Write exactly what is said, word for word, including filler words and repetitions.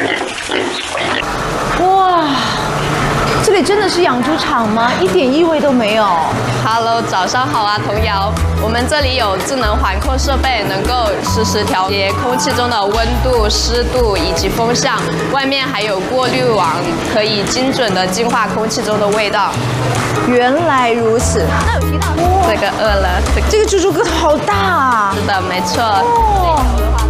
哇，这里真的是养猪场吗？一点异味都没有。 Hello， 早上好啊，童瑶。我们这里有智能环控设备，能够实时调节空气中的温度、湿度以及风向。外面还有过滤网，可以精准的净化空气中的味道。 原来如此。那有提到这个饿了， 这个猪猪个头好大啊！ 是的，没错。 哦。